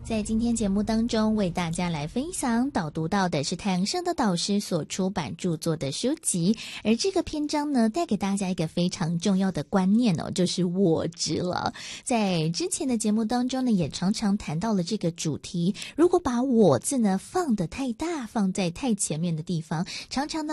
在今天节目当中，为大家来分享导读到的是太阳升的导师所出版著作的书籍，而这个篇章呢，带给大家一个非常重要的观念哦，就是我执了。在之前的节目当中呢，也常常谈到了这个主题。如果把我字呢放得太大，放在太前面的地方，常常呢